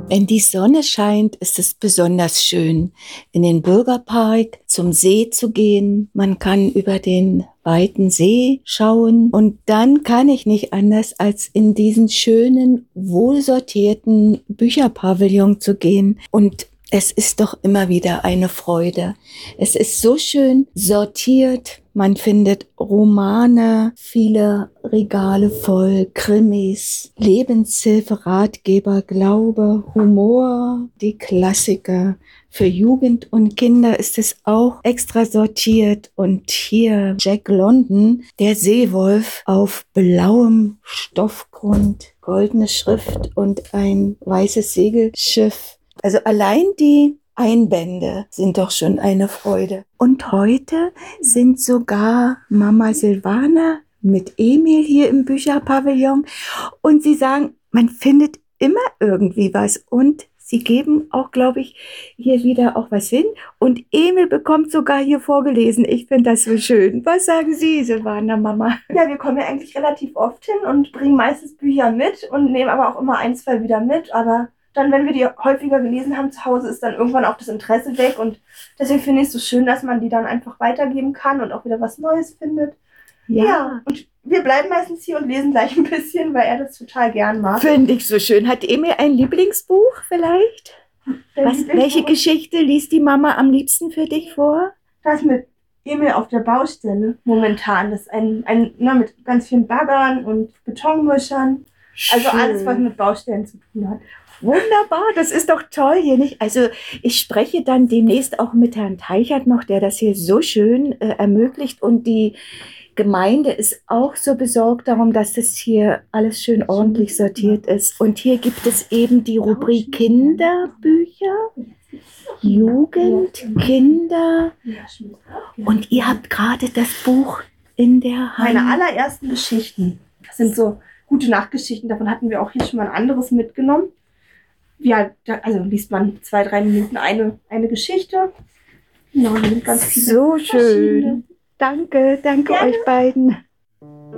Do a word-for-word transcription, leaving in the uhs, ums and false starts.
Wenn die Sonne scheint, ist es besonders schön, in den Bürgerpark zum See zu gehen. Man kann über den weiten See schauen und dann kann ich nicht anders, als in diesen schönen, wohlsortierten Bücherpavillon zu gehen. Und es ist doch immer wieder eine Freude. Es ist so schön sortiert. Man findet Romane, viele Regale voll, Krimis, Lebenshilfe, Ratgeber, Glaube, Humor, die Klassiker. Für Jugend und Kinder ist es auch extra sortiert. Und hier Jack London, der Seewolf auf blauem Stoffgrund, goldene Schrift und ein weißes Segelschiff. Also allein die Einbände sind doch schon eine Freude. Und heute sind sogar Mama Silvana mit Emil hier im Bücherpavillon und sie sagen, man findet immer irgendwie was und sie geben auch, glaube ich, hier wieder auch was hin und Emil bekommt sogar hier vorgelesen. Ich finde das so schön. Was sagen Sie, Silvana, Mama? Ja, wir kommen ja eigentlich relativ oft hin und bringen meistens Bücher mit und nehmen aber auch immer ein, zwei wieder mit, aber dann, wenn wir die häufiger gelesen haben zu Hause, ist dann irgendwann auch das Interesse weg und deswegen finde ich es so schön, dass man die dann einfach weitergeben kann und auch wieder was Neues findet. Ja. ja, und wir bleiben meistens hier und lesen gleich ein bisschen, weil er das total gern mag. Finde ich so schön. Hat Emil ein Lieblingsbuch vielleicht? Was, Lieblingsbuch? Welche Geschichte liest die Mama am liebsten für dich vor? Das mit Emil auf der Baustelle momentan. Das ist ein, ein ne, mit ganz vielen Baggern und Betonmischern. Also schön. Alles, was mit Baustellen zu tun hat. Wunderbar, das ist doch toll hier, nicht? Also ich spreche dann demnächst auch mit Herrn Teichert noch, der das hier so schön äh, ermöglicht und die Gemeinde ist auch so besorgt darum, dass das hier alles schön ordentlich sortiert ist. Und hier gibt es eben die Rubrik Kinderbücher, Jugend, Kinder. Und ihr habt gerade das Buch in der Hand. Meine allerersten Geschichten. Das sind so gute Nachtgeschichten. Davon hatten wir auch hier schon mal ein anderes mitgenommen. Ja, also liest man zwei, drei Minuten eine, eine Geschichte. Genau, ganz viele so schön. Danke, danke ja. euch beiden.